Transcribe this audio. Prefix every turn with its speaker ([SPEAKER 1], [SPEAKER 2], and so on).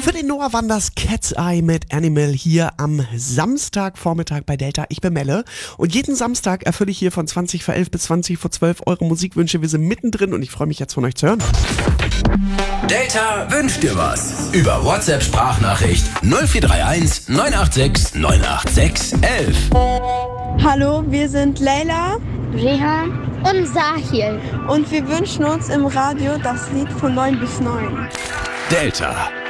[SPEAKER 1] Für den Noah waren das Cat's Eye mit Animal hier am Samstagvormittag bei Delta. Ich bin Melle und jeden Samstag erfülle ich hier von 20 vor 11 bis 20 vor 12 eure Musikwünsche. Wir sind mittendrin und ich freue mich jetzt von euch zu hören.
[SPEAKER 2] Delta wünscht dir was. Über WhatsApp-Sprachnachricht 0431 986 986 11.
[SPEAKER 3] Hallo, wir sind Leila,
[SPEAKER 4] Rehan und Sahil.
[SPEAKER 3] und wir wünschen uns im Radio das Lied von 9 bis 9.
[SPEAKER 2] Delta.